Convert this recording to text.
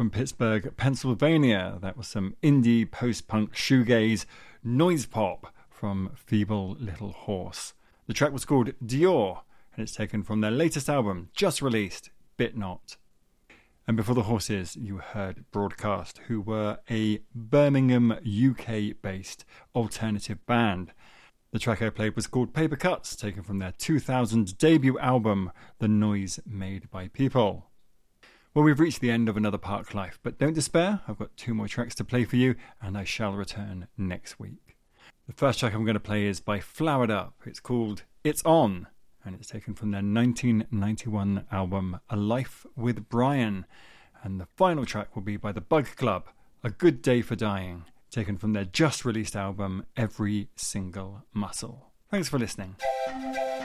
from Pittsburgh, Pennsylvania. That was some indie post-punk shoegaze noise pop from Feeble Little Horse. The track was called Dior, and it's taken from their latest album, just released, Bit Not. And before the Horses, you heard Broadcast, who were a Birmingham, UK-based alternative band. The track I played was called Paper Cuts, taken from their 2000 debut album, The Noise Made by People. Well, we've reached the end of another Park Life, but don't despair, I've got 2 more tracks to play for you, and I shall return next week. The first track I'm going to play is by Flowered Up. It's called It's On, and it's taken from their 1991 album, A Life with Brian. And the final track will be by the Bug Club, A Good Day for Dying, taken from their just released album, Every Single Muscle. Thanks for listening.